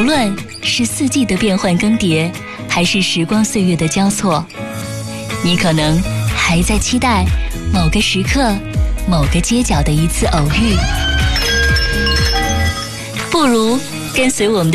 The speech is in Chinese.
论是四季的变换更迭，还是时光岁月的交错，你可能还在期待某个时刻、某个街角的一次偶遇。不如跟随我们的